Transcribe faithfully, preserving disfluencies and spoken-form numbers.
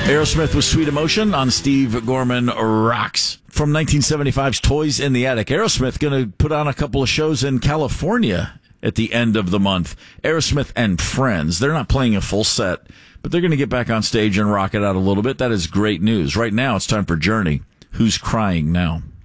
Aerosmith with Sweet Emotion on Steve Gorman Rocks. From nineteen seventy-five's Toys in the Attic, Aerosmith going to put on a couple of shows in California at the end of the month. Aerosmith and Friends. They're not playing a full set, but they're going to get back on stage and rock it out a little bit. That is great news. Right now, it's time for Journey. Who's Crying Now?